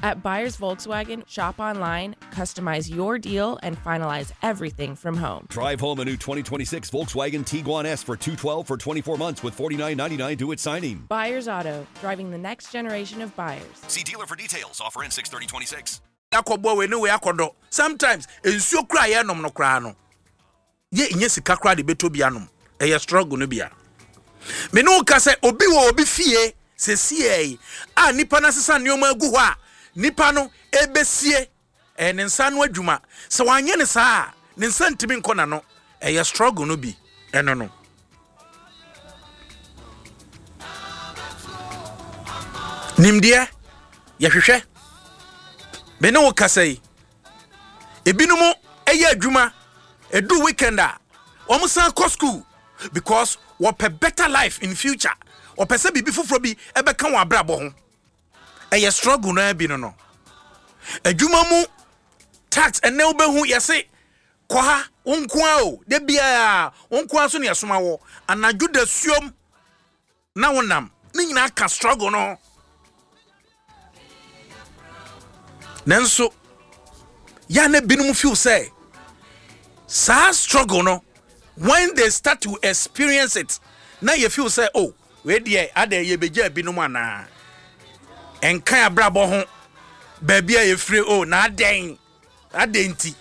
At Buyers Volkswagen, shop online, customize your deal, and finalize everything from home. Drive home a new 2026 Volkswagen Tiguan S for $212 for 24 months with $49.99 due at signing. Buyers Auto, driving the next generation of buyers. See dealer for details. Offer ends 6/30/26. Sometimes ensuo kra ye nom no kra no ye nye sika kra de beto bia nom e ye struggle no bia me no ka se obi wo obi fie se sie a nipa na sesa neoma agu ho a nipa no ebesie e ne nsa no adwuma se wanye ne saa ne nsa ntimi nkona no e ye struggle no bi eno no nimdia ye hwehwe me no ka se ebinumu eye adwuma edu weekend a omusan ko school because what a better life in future or pese bibi fufuro bi ebeka wa brabo ho eye struggle na bi no adwuma mu tax ene obehu yese kwa onkwa o de bia onkwa so ne yasoma wo anadwo da suom na wonam ni nyina ka struggle no nanso ya ne binum feel say sa struggle no when they start to experience it now you feel say oh we dey ade ye beja binum ana enkan abrabo ho baby a ye free oh na aden adenti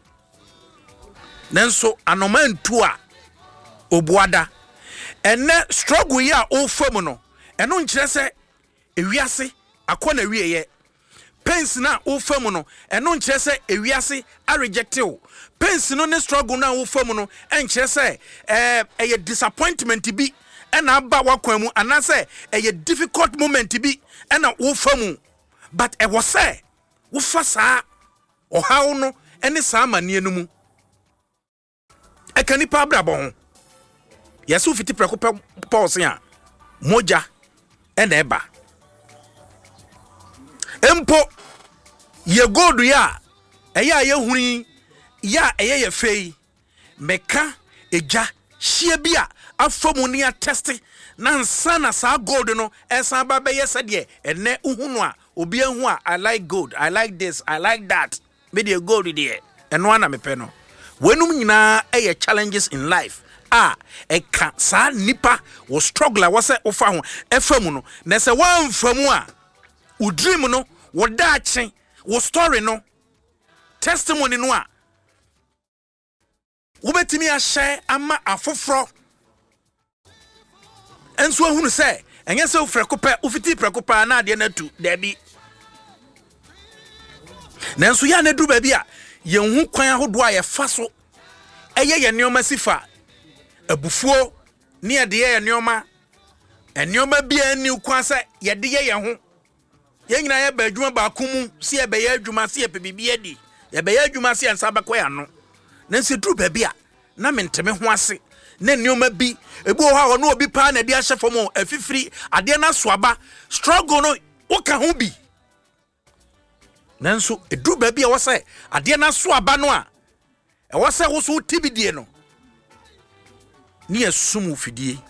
nanso anomantu a obuada ene struggle ya o fam no eno nkire se ewiase akona wieye pains na wo fam no eno nkire se ewiase a reject you pains no ne struggle na wo fam no enkire se eye disappointment bi ena aba wakwan mu anase eye difficult moment bi ena wo fam but e was say wo fa saa ohaw no ene saa mane enu mu e kani pa brabo ho yesu fiti preko pause ya moja ena eba empo ye godu ya eya ye huni ya eye ye fei meka eja hie bia afamu ne attest na nsa na sa gold no esa ba be ye sede ene uhunu a obi ehu a I like gold, I like this, I like that me de gold de eno ana me pe no wenum nyina eye challenges in life eka sa nipa wo struggle wo se ofa ho efamu no na se wan famu a wo dream no wo daache wo story no testimony no a wo betimi a share ama afoforo enso ahunu se enye se ofrekopa ofiti prekopa na ade na tu dabi nanso ya na du ba bi a ye hu kwan ahodo a ye fa so eye ye neoma sifa abufuo ne ade ye neoma eneoma bia ni kwan se ye de ye ho ye nyina ye ba adwuma ba komu se ye be ye adwuma se ye pebibi adi ye be ye adwuma se ansa ba kwa ya no nanso du ba bi a na menteme ho ase na neoma bi ebi ho ha no obi pa na de ahye fom afifiri ade na soaba struggle no woka ho bi nanso edu ba bi a wo se ade na soaba no a e wo se wo so tibidie no ni asum fidie